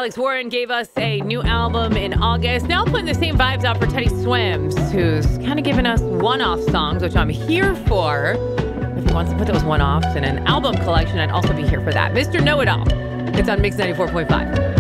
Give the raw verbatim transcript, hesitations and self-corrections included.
Alex Warren gave us a new album in August. Now putting the same vibes out for Teddy Swims, who's kind of giving us one-off songs, which I'm here for. If he wants to put those one-offs in an album collection, I'd also be here for that. Mister Know-It-All. It's on Mix ninety-four point five.